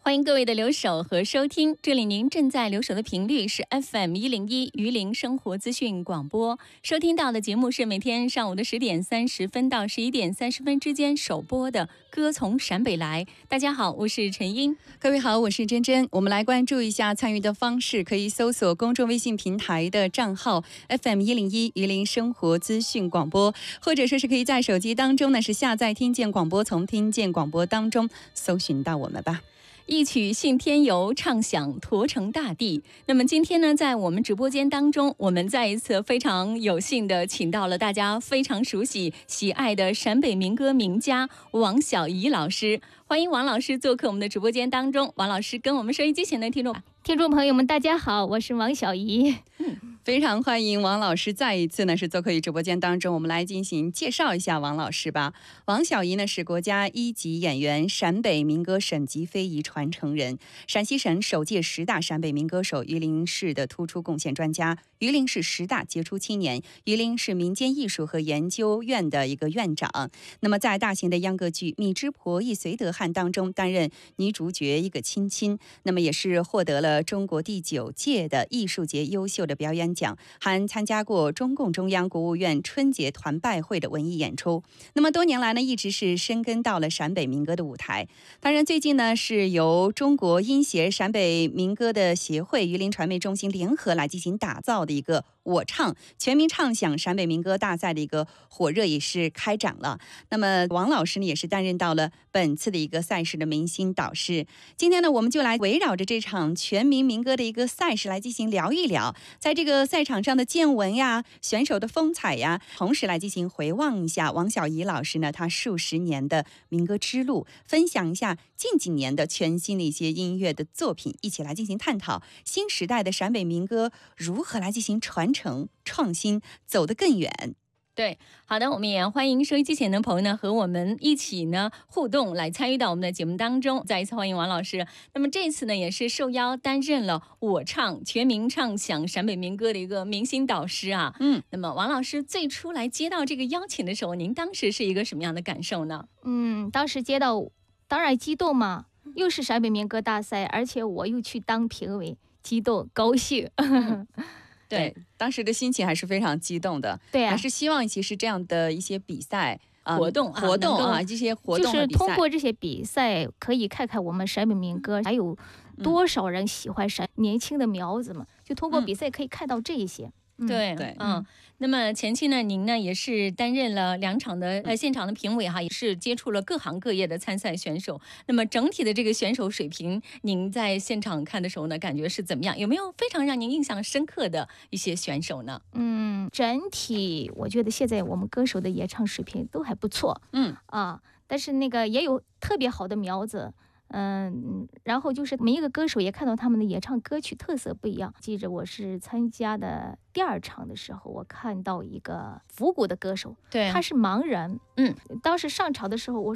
欢迎各位的留守和收听，这里您正在留守的频率是 FM101榆林生活资讯广播，收听到的节目是每天上午的10点30分到11点30分之间首播的《歌从陕北来》。大家好，我是陈英。 各位好，我是珍珍。我们来关注一下参与的方式，可以搜索公众微信平台的账号 FM101榆林生活资讯广播，或者说是可以在手机当中呢是下载听见广播，从听见广播当中搜寻到我们吧。 一曲信天游，唱响驼城大地。那么今天呢，在我们直播间当中，我们再一次非常有幸的请到了大家非常熟悉喜爱的陕北民歌名家王小怡老师。欢迎王老师做客我们的直播间当中。王老师跟我们收音机前的听众朋友们大家好，我是王小怡。 非常欢迎王老师再一次呢是做客于直播间当中，我们来进行介绍一下王老师吧。王小怡呢是国家1级演员，陕北民歌省级非遗传承人，陕西省首届10大陕北民歌手，榆林市的突出贡献专家，榆林市10大杰出青年，榆林市民间艺术和研究院的一个院长。那么在大型的秧歌剧《米脂婆忆隋德汉》当中担任女主角一个亲亲，那么也是获得了中国第9届的艺术节优秀的表演奖，还参加过中共中央国务院春节团拜会的文艺演出。那么多年来呢，一直是深耕到了陕北民歌的舞台。当然最近呢，是由中国音协陕北民歌的协会、榆林传媒中心联合来进行打造的一个我唱全民唱响陕北民歌大赛的一个火热也是开展了。那么王老师呢，也是担任到了本次的一个赛事的明星导师。今天呢，我们就来围绕着这场全民民歌的一个赛事来进行聊一聊，在这个赛场上的见闻呀，选手的风采呀，同时来进行回望一下王小怡老师呢他数十年的民歌之路，分享一下近几年的全新的一些音乐的作品，一起来进行探讨新时代的陕北民歌如何来进行传承创新，走得更远。 对，好的，我们也欢迎收音机前的朋友呢和我们一起呢互动，来参与到我们的节目当中。再一次欢迎王老师。那么这次呢也是受邀担任了我唱全民唱响陕北民歌的一个明星导师啊。那么王老师最初来接到这个邀请的时候，您当时是一个什么样的感受呢？ 当时接到当然激动嘛，又是陕北民歌大赛，而且我又去当评委，激动高兴。 对，当时的心情还是非常激动的。 对啊， 还是希望其实这样的一些比赛活动这些活动就是通过这些比赛可以看看我们陕北民歌还有多少人喜欢年轻的苗子嘛，就通过比赛可以看到这一些。 对，那么前期呢，您呢也是担任了2场的现场的评委哈，也是接触了各行各业的参赛选手。那么整体的这个选手水平，您在现场看的时候呢，感觉是怎么样？有没有非常让您印象深刻的一些选手呢？ 整体我觉得现在我们歌手的演唱水平都还不错。但是那个也有特别好的苗子。然后就是每一个歌手也看到他们的演唱歌曲特色不一样。记着我是参加的第2场的时候，我看到一个复古的歌手， 对， 他是盲人。当时上场的时候，我